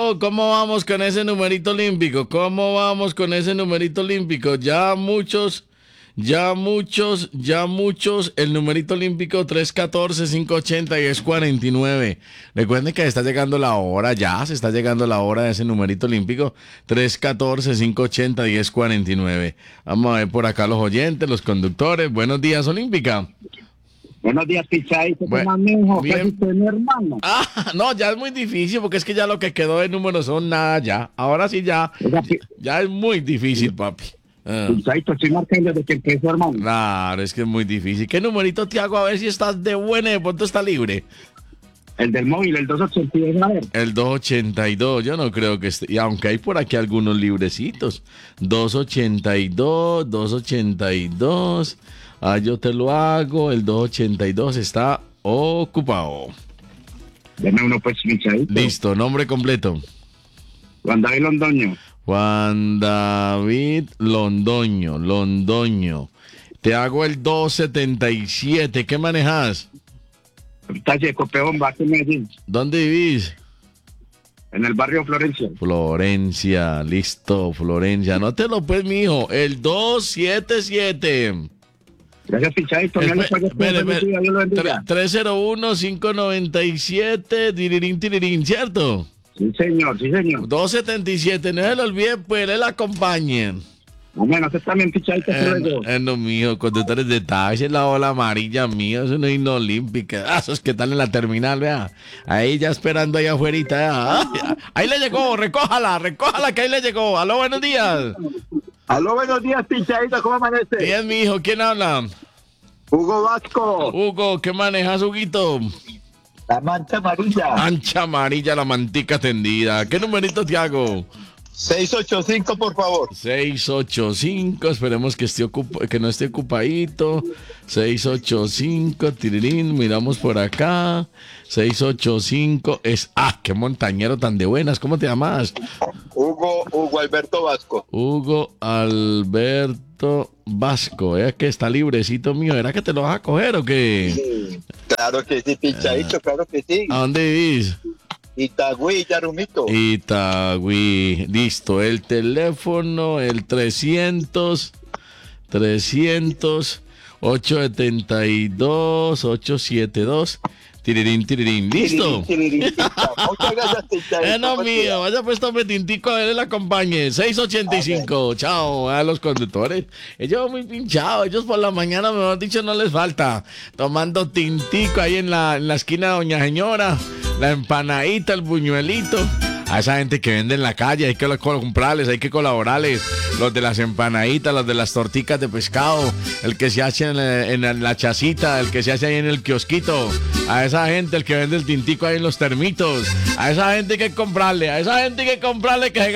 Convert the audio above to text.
¿cómo vamos con ese numerito olímpico? ¿Cómo vamos con ese numerito olímpico? Ya muchos, el numerito olímpico 314-580-1049. Recuerden que está llegando la hora, ya se está llegando la hora de ese numerito olímpico 314-580-1049. Vamos a ver por acá los oyentes, los conductores. Buenos días, Olímpica. Buenos días, Pichadito. Bueno, ¿Cómo mijo? ¿Qué bien. es usted, mi hermano? No, ya es muy difícil porque es que ya lo que quedó de números son nada ya. Ahora sí ya es muy difícil, papi. Pichadito, estoy marcando desde que empezó, hermano. Claro, es que es muy difícil. ¿Qué numerito te hago? A ver si estás de buena y de pronto está libre. El del móvil, el 282, a ver. El 282, yo no creo que esté. Y aunque hay por aquí algunos librecitos. 282. Yo te lo hago. El 282 está ocupado. Deme uno, pues, Pichadito. Listo, nombre completo. Juan David Londoño. Juan David Londoño. Te hago el 277. ¿Qué manejas? Talle de Copeón, va a Medellín. ¿Dónde vivís? En el barrio Florencia. Florencia, listo, Florencia. Anótelo pues, mijo. El 277. Gracias, Pichadito. Ya lo pagué. Espere. Dios lo bendiga. 301-597, tirirín, ¿cierto? Sí, señor. 277, no se lo olvide, pues, le acompañen. Amén, usted también, Pichadito. No, mijo, conductores de taxi, la ola amarilla, mío, eso no es himno olímpica. Esos que están en la terminal, vea. Ahí ya esperando ahí afuerita. Ahí le llegó, recójala, que ahí le llegó. Aló, buenos días. Aló, buenos días, Pichadito. ¿Cómo amanece? Bien, mijo, ¿quién habla? Hugo Vasco. Hugo, ¿qué manejas, Huguito? La mancha amarilla. Mancha amarilla, la mantica tendida. ¿Qué numerito te hago? 685, por favor. 685, esperemos que que no esté ocupadito. 685, tirirín, miramos por acá. 685 es... qué montañero tan de buenas. ¿Cómo te llamas? Hugo Alberto Vasco. Hugo Alberto Vasco. Que está librecito mío. ¿Era que te lo vas a coger o qué? Sí, claro que sí, Pichadito, claro que sí. ¿A dónde vivís? Itagüí, Yarumito. Itagüí, listo. El teléfono, el 300 872 872 tirirín, listo. Muchas gracias, Pichadito. No, mío, vaya pues, tome tintico, a ver, le acompañe. 685, chao, a los conductores. Ellos muy pinchados, ellos por la mañana, mejor dicho, no les falta. Tomando tintico ahí en la esquina de Doña Señora, la empanadita, el buñuelito. A esa gente que vende en la calle hay que comprarles, hay que colaborarles. Los de las empanaditas, los de las torticas de pescado, el que se hace en la chacita, el que se hace ahí en el kiosquito. A esa gente, el que vende el tintico ahí en los termitos. A esa gente hay que comprarle, que se